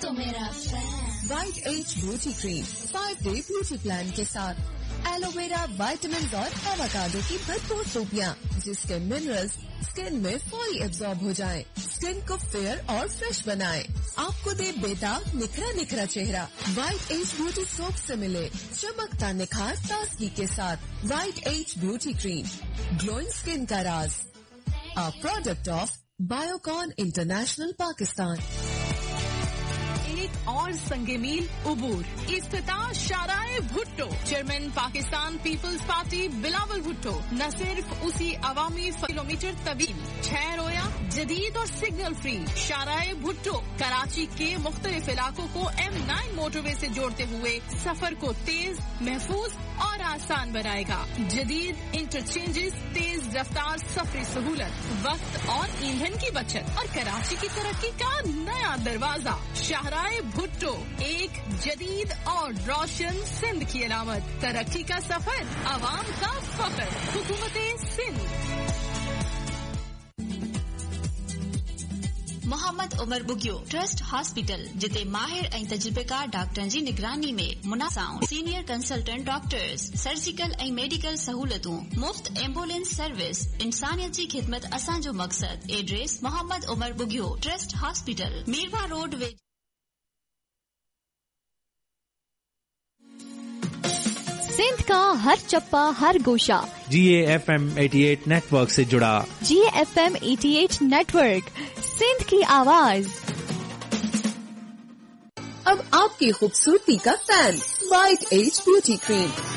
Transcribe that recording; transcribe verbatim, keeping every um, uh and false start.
तो मेरा fan. White as beauty cream five day beauty plan के साथ एलोवेरा, विटामिन और एवोकाडो की भरपूर सूपियाँ जिसके मिनरल्स स्किन में फौरी एब्जॉर्ब हो जाएं, स्किन को फेयर और फ्रेश बनाएं, आपको दे बेताब निखरा निखरा चेहरा। वाइट एज ब्यूटी सोप से मिले चमकता निखार ताजगी के साथ। White as beauty cream, glowing skin का राज। A product of Biocon international Pakistan. एक और संगमील उबूर इफ्तिताह शाराए Bhutto. Chairman Pakistan peoples party Bilawal Bhutto न सिर्फ उसी अवामी किलोमीटर तवील छह रोया जदीद और सिग्नल फ्री शाराए भुट्टो कराची के मुख्तलिफ इलाकों को एम नाइन मोटरवे से जोड़ते हुए सफर को तेज, महफूज और आसान बनाएगा। जदीद इंटरचेंजेस, तेज रफ्तार सफरी सहूलत, वक्त और ईंधन की बचत और कराची की तरक्की का नया दरवाजा। शाहराए भुट्टो, एक जदीद और रोशन सिंध की अलामत। तरक्की का सफर, आवाम का फख्र। हुकूमत सिंध। मोहम्मद उमर बुगियो ट्रस्ट हॉस्पिटल जिते माहिर ऐं तजुर्बेकार डॉक्टरनि जी निगरानी में मुनासाउं सीनियर कंसल्टेंट डॉक्टर्स, सर्जिकल ऐं मेडिकल सहूलतूं, मुफ्त एम्बुलेंस सर्विस। इंसानियत जी खिदमत असांजो मकसद। Address Mohammad Umar Bugio trust hospital, मीरवा road वे। सिंध का हर चप्पा हर गोशा जी A F M eighty eight network से जुड़ा। जी A F M eighty eight network, Sindh की आवाज। अब आपकी खूबसूरती का fan white as beauty cream